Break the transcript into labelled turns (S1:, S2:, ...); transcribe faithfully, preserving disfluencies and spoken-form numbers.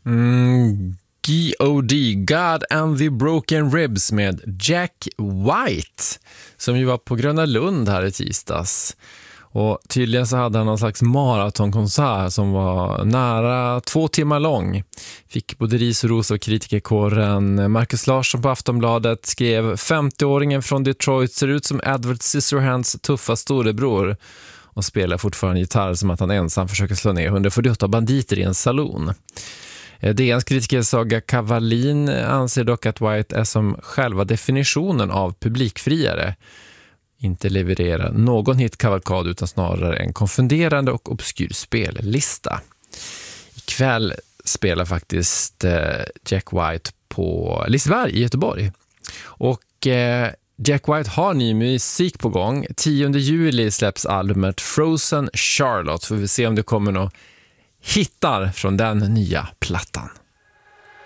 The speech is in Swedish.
S1: Mm, G O D, God and the Broken Ribs med Jack White, som ju var på Gröna Lund här i tisdags. Och tydligen så hade han någon slags maratonkonsert som var nära två timmar lång. Fick både ris och ros av kritikerkåren. Marcus Larsson på Aftonbladet skrev: femtioåringen från Detroit ser ut som Edward Scissorhands tuffa storebror och spelar fortfarande gitarr som att han ensam försöker slå ner hundrafyrtioåtta banditer i en salon. D N:s kritiker Saga Kavalin anser dock att White är som själva definitionen av publikfriare. Inte levererar någon hitkavalkad utan snarare en konfunderande och obskyr spellista. Ikväll spelar faktiskt Jack White på Liseberg i Göteborg. Och eh, Jack White har ny musik på gång. tionde juli släpps albumet Frozen Charlotte. Får vi se om det kommer några hittar från den nya plattan.